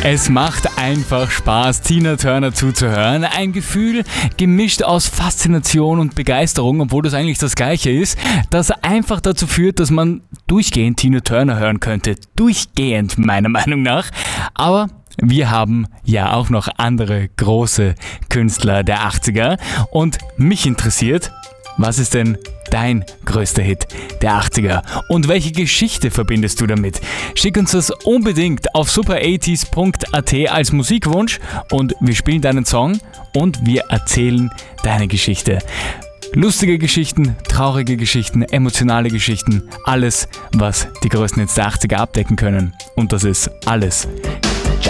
Es macht einfach Spaß, Tina Turner zuzuhören. Ein Gefühl gemischt aus Faszination und Begeisterung, obwohl das eigentlich das Gleiche ist, das einfach dazu führt, dass man durchgehend Tina Turner hören könnte. Durchgehend, meiner Meinung nach. Aber wir haben ja auch noch andere große Künstler der 80er. Und mich interessiert, was ist denn dein größter Hit der 80er? Und welche Geschichte verbindest du damit? Schick uns das unbedingt auf super80s.at als Musikwunsch und wir spielen deinen Song und wir erzählen deine Geschichte. Lustige Geschichten, traurige Geschichten, emotionale Geschichten, alles, was die größten Hits der 80er abdecken können. Und das ist alles